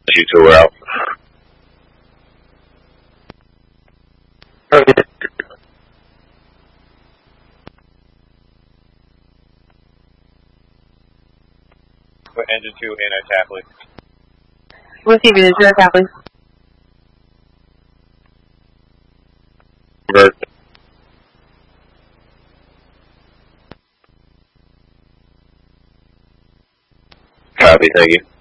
You two are out. Put engine 2 in at Tapley. Receiving is at Tapley. Convert. Copy, thank you.